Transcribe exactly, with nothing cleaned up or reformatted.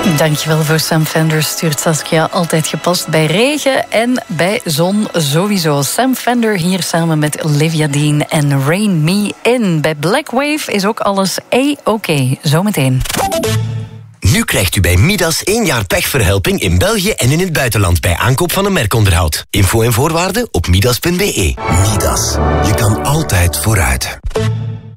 Dankjewel voor Sam Fender, stuurt Saskia. Altijd gepast bij regen en bij zon sowieso. Sam Fender hier samen met Olivia Dean en Rain Me In. Bij Black Wave is ook alles A-oké. Zometeen. Nu krijgt u bij Midas één jaar pechverhelping in België en in het buitenland bij aankoop van een merkonderhoud. Info en voorwaarden op midas punt be. Midas. Je kan altijd vooruit.